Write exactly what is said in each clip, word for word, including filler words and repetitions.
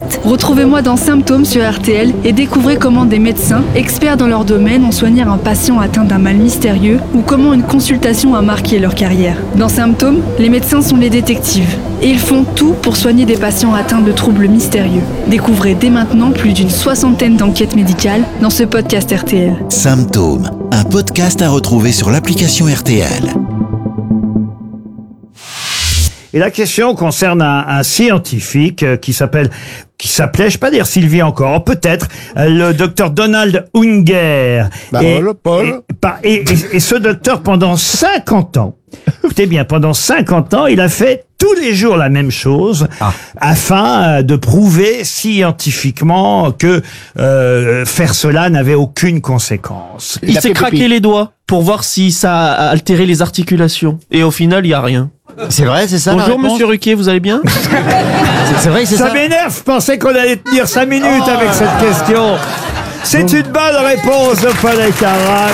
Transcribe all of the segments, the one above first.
vite. Retrouvez-moi dans Symptômes sur R T L et découvrez comment des médecins, experts dans leur domaine, ont soigné un patient atteint d'un mal mystérieux ou comment une consultation a marqué leur carrière. Dans Symptômes, les médecins sont les détectives et ils font tout pour soigner des patients atteints de troubles mystérieux. Découvrez dès maintenant plus d'une soixantaine d'enquêtes médicales dans ce podcast R T L. Symptômes, un podcast à retrouver sur l'application R T L. Et la question concerne un, un scientifique euh, qui s'appelle, qui s'appelait, je ne vais pas dire Sylvie encore, peut-être, euh, le docteur Donald Unger. Bah, et, voilà, Paul. Et, et, et, et ce docteur, pendant cinquante ans, écoutez bien, pendant cinquante ans, il a fait tous les jours la même chose, ah. afin de prouver scientifiquement que euh, faire cela n'avait aucune conséquence. Il, il s'est craqué pipi. les doigts pour voir si ça a altéré les articulations. Et au final, il n'y a rien. C'est vrai, c'est ça. Bonjour Monsieur Ruquier, vous allez bien? c'est, c'est vrai, c'est ça. Ça m'énerve, je pensais qu'on allait tenir cinq minutes oh. avec cette question. C'est bon. Une bonne réponse de Paul Elkarat.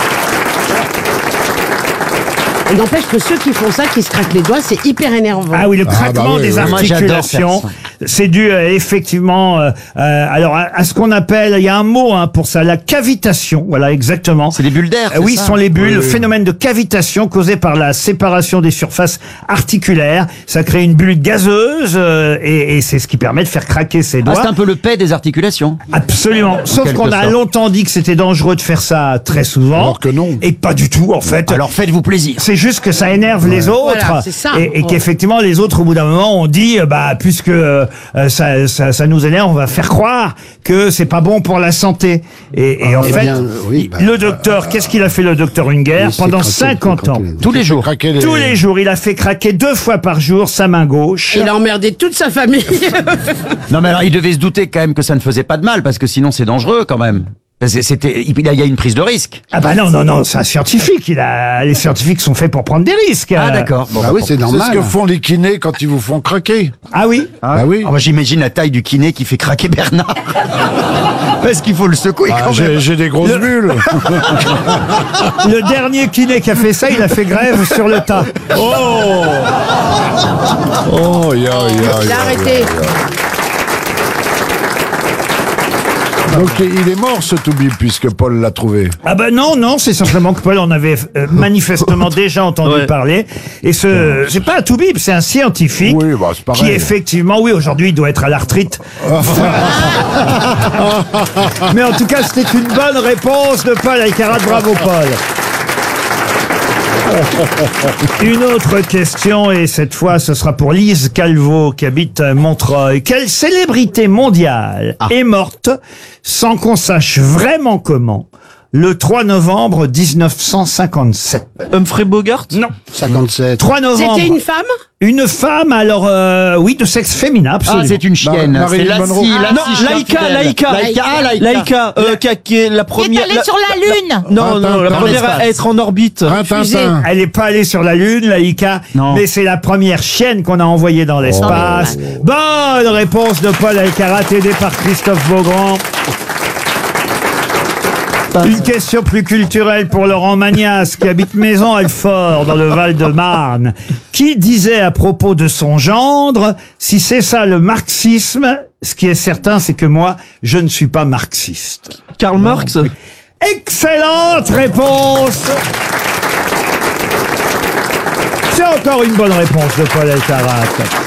Il n'empêche que ceux qui font ça, qui se craquent les doigts, c'est hyper énervant. Ah oui, le craquement ah bah oui, des oui. articulations, c'est dû euh, effectivement, euh, euh, alors à, à ce qu'on appelle, il y a un mot hein, pour ça, la cavitation. Voilà, exactement. C'est les bulles d'air. Euh, oui, ça ce sont les bulles. Oui, le oui. phénomène de cavitation causé par la séparation des surfaces articulaires. Ça crée une bulle gazeuse euh, et, et c'est ce qui permet de faire craquer ses doigts. Ah, c'est un peu le paix des articulations. Absolument. Sauf qu'on a sorte. longtemps dit que c'était dangereux de faire ça très souvent. Alors que non. Et pas du tout en fait. Alors faites-vous plaisir. C'est juste que ça énerve ouais. les autres voilà, c'est ça. et, et oh. qu'effectivement les autres au bout d'un moment ont dit bah puisque euh, ça, ça ça nous énerve, on va faire croire que c'est pas bon pour la santé et, et en eh fait bien, oui, bah, le docteur euh, qu'est-ce qu'il a fait le docteur Unger pendant cinquante ans tous les jours les... tous les jours il a fait craquer deux fois par jour sa main gauche. Il a emmerdé toute sa famille. Non mais alors il devait se douter quand même que ça ne faisait pas de mal parce que sinon c'est dangereux quand même. C'était, il y a une prise de risque. Ah bah non, non, non, c'est un scientifique. Il a, les scientifiques sont faits pour prendre des risques. Ah d'accord. Bon, bah, bah oui, c'est normal. C'est ce que font les kinés quand ils vous font craquer. Ah oui. Ah bah oui. Oh, bah, j'imagine la taille du kiné qui fait craquer Bernard. Parce qu'il faut le secouer bah, quand j'ai, même. J'ai des grosses le... bulles. Le dernier kiné qui a fait ça, il a fait grève sur le tas. Oh. Oh, ya, ya, Il a arrêté. Donc il est mort ce Toubib puisque Paul l'a trouvé. Ah ben non, non, c'est simplement que Paul en avait euh, manifestement déjà entendu ouais. parler. Et ce, c'est pas un Toubib, c'est un scientifique oui, bah, c'est pareil. Qui effectivement, oui, aujourd'hui il doit être à la retraite. Mais en tout cas, c'était une bonne réponse de Paul Elkarat. Bravo Paul. Une autre question, et cette fois ce sera pour Lise Calvo qui habite Montreuil. Quelle célébrité mondiale ah. est morte sans qu'on sache vraiment comment le trois novembre dix-neuf cent cinquante-sept? Humphrey Bogart? Non. cinquante-sept. trois novembre. C'était une femme? Une femme, alors, euh, oui, de sexe féminin, absolument. Ah, c'est une chienne. Bah, c'est Lassie, Lassie, ah, non, Laïka, Laïka. Laïka, ah, Laïka. Laïka, euh, qui, a, qui est la première. Qui est allée la, sur la Lune. La, non, non, la première à être en orbite. Elle n'est pas allée sur la Lune, Laïka, mais c'est la première chienne qu'on a envoyée dans l'espace. Oh. Bonne réponse de Paul Elkarat, aidé par Christophe Beaugrand. Une question plus culturelle pour Laurent Magnas, qui habite Maison-Alfort, dans le Val-de-Marne, qui disait à propos de son gendre, si c'est ça le marxisme, ce qui est certain, c'est que moi, je ne suis pas marxiste. Karl Marx. Excellente réponse. C'est encore une bonne réponse de Paul Elkarat.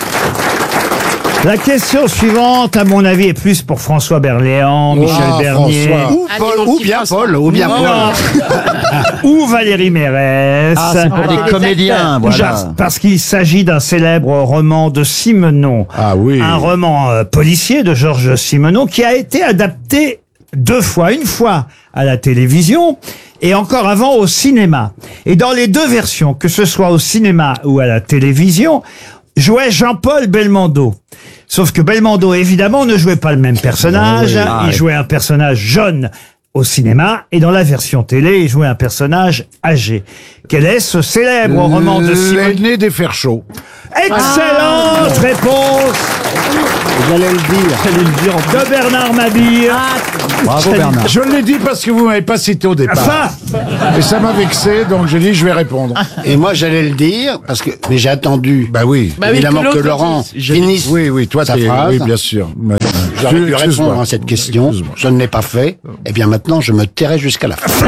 La question suivante, à mon avis, est plus pour François Berléand, Michel ah, Bernier. Ou, Paul, ou bien Paul, ou bien Paul. Ou Valérie Mérès. Ah, c'est pour ah, les comédiens, voilà. Parce qu'il s'agit d'un célèbre roman de Simenon. Ah oui. Un roman euh, policier de Georges Simenon qui a été adapté deux fois. Une fois à la télévision et encore avant au cinéma. Et dans les deux versions, que ce soit au cinéma ou à la télévision, jouait Jean-Paul Belmondo. Sauf que Belmondo, évidemment, ne jouait pas le même personnage. Oh oui, ah, il jouait un personnage jeune au cinéma, et dans la version télé, il jouait un personnage âgé. Quel est ce célèbre euh, roman de Simon? L'aîné des fers chauds. Excellente ah. réponse. J'allais le dire. J'allais le dire de Bernard Mabille. Ah. Bravo Bernard. Je l'ai dit parce que vous m'avez pas cité au départ. Enfin, Et ça m'a vexé, donc j'ai dit je vais répondre. Et moi, j'allais le dire, parce que, mais j'ai attendu. Bah oui. Bah oui, évidemment que que, l'autre Laurent dise. finisse Oui, oui, toi, sa t'es- phrase. oui, bien sûr. Mais- J'aurais pu Excuse-moi. répondre à cette question. Excuse-moi. Je ne l'ai pas fait. Eh bien, maintenant, je me tairai jusqu'à la fin.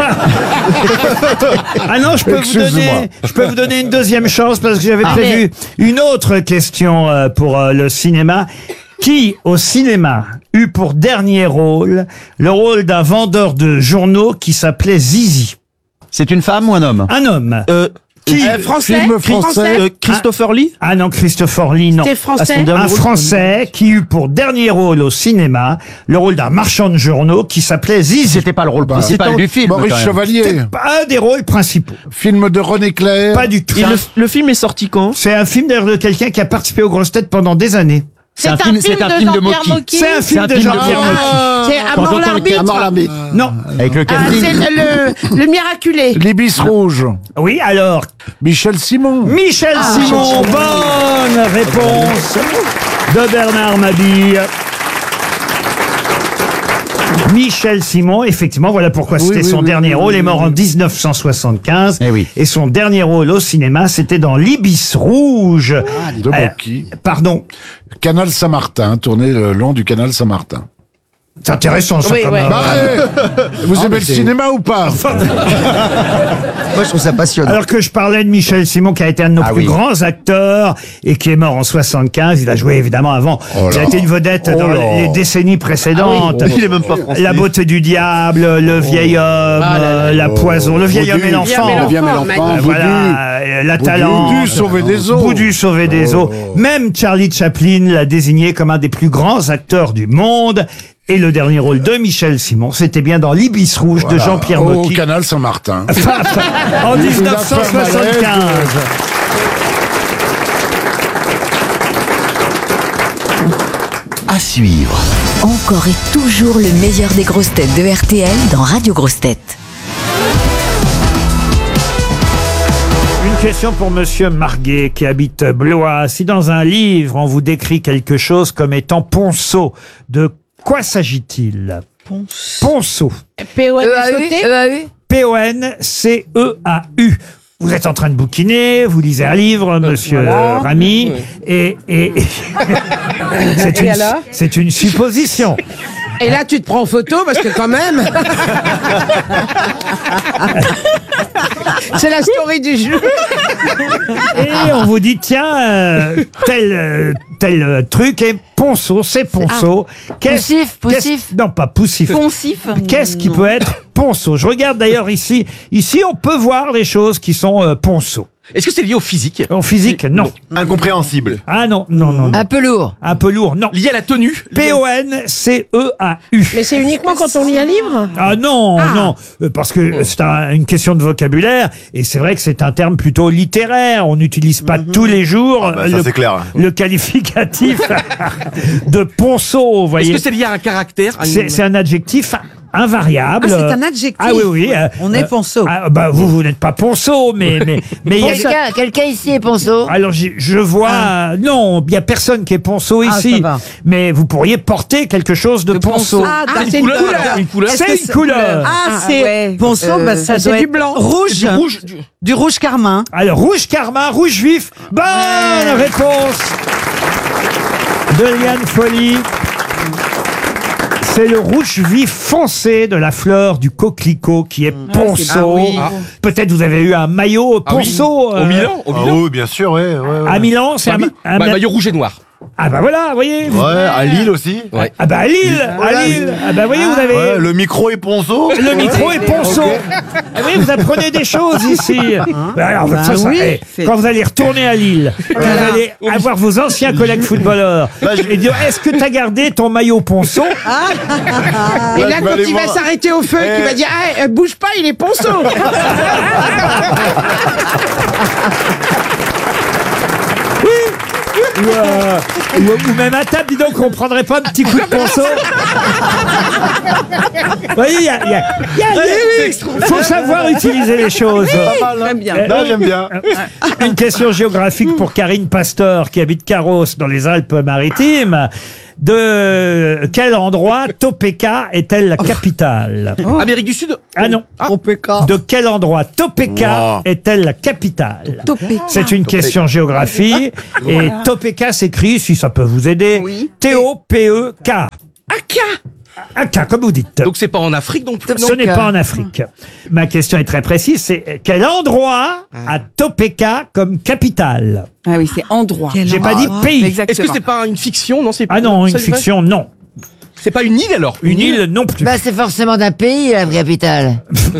Ah non, je peux vous Excuse-moi. donner, je peux vous donner une deuxième chance parce que j'avais Ah. prévu une autre question euh, pour euh, le cinéma. Qui, au cinéma, eut pour dernier rôle le rôle d'un vendeur de journaux qui s'appelait Zizi? C'est une femme ou un homme? Un homme. Euh, Qui Euh, français Film français. euh, Christopher Lee. Ah non, Christopher Lee, non. C'était À son français. dernier Un rôle. Français qui eut pour dernier rôle au cinéma le rôle d'un marchand de journaux qui s'appelait Zizi. C'était pas le rôle principal c'est en- du film. Maurice quand même. Chevalier. Un des rôles principaux. Film de René Clair. Pas du tout. Et le, le film est sorti quand? C'est un film d'ailleurs de quelqu'un qui a participé aux grosses têtes pendant des années. C'est un film, c'est un film de Jean-Pierre Mocky. C'est un film un de film de Jean-Pierre Mocky. Mocky. C'est à mort À l'arbitre. mort l'arbitre. Non. Avec le Ah, c'est casting. le, le miraculé. L'Ibis Rouge. Oui, alors, Michel Simon. Michel Ah, Simon, bonne réponse de Bernard Mabille. Michel Simon, effectivement, voilà pourquoi Oui, c'était oui, son oui, dernier oui, rôle. oui, Il est mort oui. en dix-neuf cent soixante-quinze. Eh oui. Et son dernier rôle au cinéma, c'était dans L'Ibis Rouge. De Euh, Mocky. Pardon. Canal Saint-Martin, tourné le long du canal Saint-Martin. C'est intéressant, ça, Oui, comme, ouais. euh, Bah, eh, vous Ah, aimez mais le c'est- cinéma ou pas? Moi, je trouve ça passionnant. Alors que je parlais de Michel Simon, qui a été un de nos Ah plus oui. grands acteurs et qui est mort en soixante-quinze. Il a joué évidemment avant. Oh il a là. été une vedette Oh dans là. les décennies précédentes. Il est même pas français. La beauté du diable, le vieil homme, Ah là là. euh, la poison, le vieil Boudu. homme et l'enfant. Bien, mais Le vieux l'enfant, Mélenchon. magnifique. Voilà, euh, la talente. Boudu, sauver des eaux. Boudu, sauver des eaux. Même Charlie Chaplin l'a désigné comme un des plus grands acteurs du monde. Et le dernier rôle de Michel Simon, c'était bien dans L'Ibis Rouge de Jean-Pierre Au Mocky. canal Saint-Martin. En Il a dix-neuf cent fait un malaise, soixante-quinze. À suivre. Encore et toujours le meilleur des grosses têtes de R T L dans Radio Grosses Têtes. Une question pour Monsieur Marguet qui habite Blois. Si dans un livre on vous décrit quelque chose comme étant ponceau, de quoi s'agit-il? Ponceau. P O N S O T. P O N C E A U. Vous êtes en train de bouquiner, vous lisez un livre, Monsieur euh, Ramy, et, et, et- c'est Et une, alors c'est une supposition. Et là, tu te prends en photo parce que quand même. C'est la story du jeu. Et on vous dit, tiens, euh, tel, euh, tel euh, truc est ponceau, c'est ponceau. Qu'est-ce- Poussif, qu'est-ce- poussif. Non, pas poussif. Poncif. Qu'est-ce qui peut être ponceau? Je regarde d'ailleurs ici. Ici, on peut voir les choses qui sont euh, ponceau. Est-ce que c'est lié au physique? En physique, non. Incompréhensible. Ah non, non, non, non. Un peu lourd. Un peu lourd, non. Lié à la tenue? P O N C E A U. Mais c'est uniquement quand on lit un livre. Ah non, non, euh, parce que c'est un- une question de vocabulaire et c'est vrai que c'est un terme plutôt littéraire. On n'utilise pas tous les jours Ah bah, ça, le, c'est clair. le qualificatif de ponceau. Vous Est-ce voyez, que c'est lié à un caractère? à une- c'est c'est un adjectif invariable. Ah, c'est un adjectif. Ah oui, oui. euh, On est euh, ponceau. ah, bah vous, vous n'êtes pas ponceau, mais mais mais il y a- Quelqu'un quelqu'un ici est ponceau. alors j'ai- je vois non, il y a personne qui est ponceau Ah, ici, ça va. mais vous pourriez porter quelque chose de, ponceau. Ah, Ah, d'accord. c'est une couleur. Une couleur? Est-ce que C'est une couleur. Ah, Ah, c'est ouais. ponceau, bah, ça c'est doit du être blanc. rouge, Du rouge? du- du rouge carmin. Alors, rouge carmin, rouge vif. Bonne réponse de Liane Folly. C'est le rouge vif foncé de la fleur du coquelicot qui est ponceau. Ah oui. Peut-être vous avez eu un maillot Ah oui. ponceau. Au euh, Milan? Au Ah Milan? oui, bien sûr, ouais. ouais, ouais. À Milan, c'est Ah un, oui. un- Bah, maillot rouge et noir. Ah bah voilà, vous voyez. vous- Ouais, à Lille aussi. Ouais. Ah bah à Lille, à Lille. Ah bah voyez, vous avez... Ouais, le micro est ponceau. Le micro est ponceau. Ah oui, vous apprenez des choses ici. Bah alors, Bah ça, ça, oui. eh, quand vous allez retourner à Lille, vous allez avoir vos anciens collègues footballeurs Bah, je- et dire est-ce que tu as gardé ton maillot ponceau? Et là, je vais quand aller il va voir. s'arrêter au feu, Eh. tu vas dire ah, euh, bouge pas, il est ponceau. Ou, euh, ou- ou même à table, dis donc, on prendrait pas un petit coup de ponceau? Vous voyez, il y a, il y a- il y a- il y a- faut savoir utiliser les choses. Pas mal, hein. J'aime bien. Euh, Non, j'aime bien. Une question géographique pour Karine Pasteur qui habite Carros dans les Alpes-Maritimes. De quel endroit Topeka est-elle la capitale? Amérique du Sud. Ah non. Topeka. De quel endroit Topeka Wow. est-elle la capitale? Topeka. C'est une question géographie. Et Topeka s'écrit, si ça peut vous aider, Oui. T O P E K. Aka. Aka, comme vous dites. Donc c'est pas en Afrique non plus. Ce n'est pas en Afrique. Ma question est très précise, c'est quel endroit a Topeka comme capitale? Ah oui, c'est endroit. J'ai pas dit pays. Exactement. Est-ce que c'est pas une fiction? Non, c'est Ah non, une ça, c'est vrai fiction, non. C'est pas une île alors? Une île, non plus. Bah, c'est forcément d'un pays, la capitale.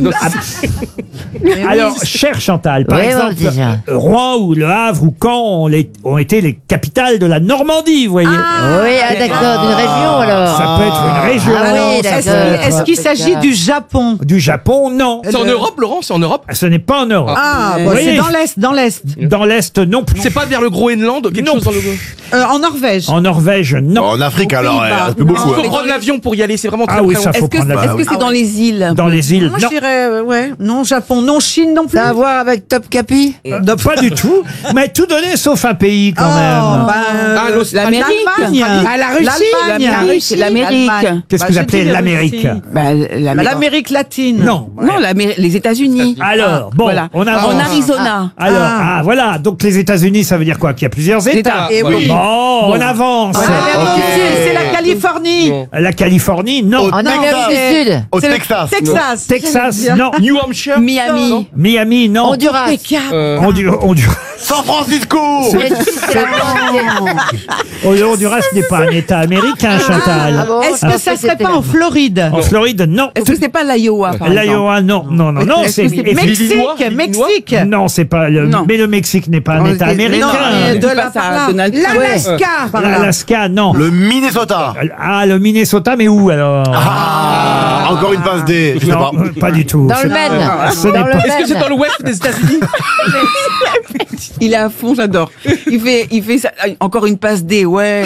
Alors, cher Chantal, par Oui, exemple, mon petit Jean. euh, Rouen ou Le Havre ou Caen ont, les- ont été les capitales de la Normandie, vous voyez. Oui, ah, d'accord, d'une région, alors. Ça peut être une région. Ah oui, Est-ce d'accord. qu'il est-ce qu'il s'agit du Japon? Du Japon, non. C'est en Europe, Laurent? C'est en Europe? Ce n'est pas en Europe. Ah, Vous bah, voyez, c'est dans l'Est, dans l'Est. dans l'Est, non plus. C'est pas vers le Groenland? Quelque Non. chose dans le. Euh, en Norvège. En Norvège, non. En Afrique, alors, Pays-Bas. il reste plus beaucoup. Il faut hein. prendre l'avion pour y aller, c'est vraiment très Ah oui, très ça long. faut Est-ce que prendre est-ce l'avion. que c'est dans les îles? Dans les îles, Moi, non. je dirais, euh, ouais, non, Japon, non, Chine non plus. Ça a à voir avec Top Capi? Euh, pas du tout. Mais tout donné sauf un pays quand Oh, même. bah, euh, Ah, l'Australie. L'Amérique. l'Allemagne. Ah, la Russie. L'Allemagne. L'Amérique. L'Amérique. Qu'est-ce Bah, que vous j'ai appelez dit la l'Amérique? Russie. Bah, Bah, l'Amérique. L'Amérique latine. Non. Non, l'Amérique- les États-Unis. Alors, bon, Voilà. on avance. En Arizona. Alors, ah. voilà. Donc les États-Unis, ça veut dire quoi? Qu'il y a plusieurs États. États. Et oui. Bon, on avance. En Amérique du Sud, c'est la Californie. La Californie, non. Au En Amérique du Texas. Sud. Au C'est le Texas. Texas. Texas, non. New Hampshire? Miami. Miami, non. Honduras. Euh, Hondu- Honduras. San Francisco. C'est c'est la Floride. Oh, le Honduras n'est pas un État américain, Chantal. Ah bon, Est-ce je que pensais ça que serait c'était pas là. en Floride? En Floride, non. Est-ce que c'est pas l'Iowa, par exemple? L'Iowa, non. Non, non, non. Est-ce C'est que c'est L'Illinois, Mexique, l'Illinois Mexique. non, c'est pas le. Non. Mais le Mexique n'est pas un État c'est- américain. Non, euh, de dis la pas ça par à là. Donald Trump. L'Alaska, par là. L'Alaska, non. Le Minnesota. Ah, le Minnesota, mais où alors? Ah, encore une passe D. Je sais Non, pas. euh, pas du tout. Dans C'est- le Maine. Ce n'est Dans le pas- Est-ce que c'est Maine. dans l'ouest des États-Unis? Il est à fond, j'adore. Il fait, il fait ça, encore une passe D, ouais.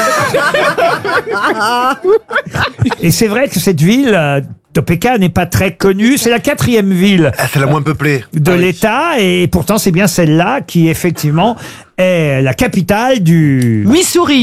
Et c'est vrai que cette ville, euh, Topeka, n'est pas très connue. C'est la quatrième ville Ah, c'est la moins peuplée. de l'État et pourtant c'est bien celle-là qui effectivement est la capitale du... Missouri.